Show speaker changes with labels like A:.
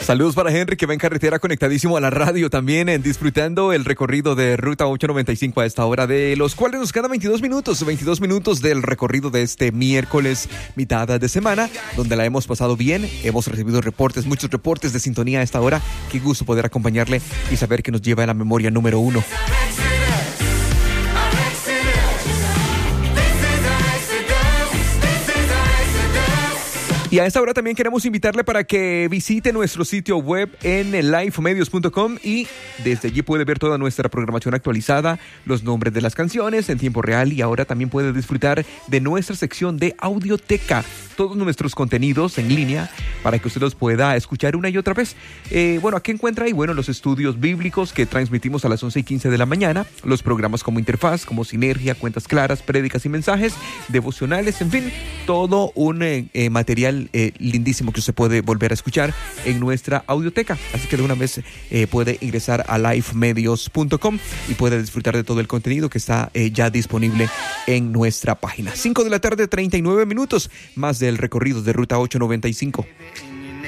A: Saludos para Henry, que va en carretera conectadísimo a la radio también, disfrutando el recorrido de Ruta 895 a esta hora, de los cuales nos quedan 22 minutos del recorrido de este miércoles, mitad de semana, donde la hemos pasado bien. Hemos recibido reportes, muchos reportes de sintonía a esta hora. Qué gusto poder acompañarle y saber que nos lleva a la memoria número 1. Y a esta hora también queremos invitarle para que visite nuestro sitio web en lifemedios.com y desde allí puede ver toda nuestra programación actualizada, los nombres de las canciones en tiempo real, y ahora también puede disfrutar de nuestra sección de audioteca, todos nuestros contenidos en línea para que usted los pueda escuchar una y otra vez. Aquí encuentra ahí, los estudios bíblicos que transmitimos a las 11:15 de la mañana, los programas como Interfaz, como Sinergia, Cuentas Claras, Prédicas y Mensajes, devocionales, en fin, todo un material lindísimo que usted puede volver a escuchar en nuestra audioteca. Así que de una vez puede ingresar a lifemedios.com y puede disfrutar de todo el contenido que está ya disponible en nuestra página. 5 de la tarde, 39 minutos, más del recorrido de Ruta 895.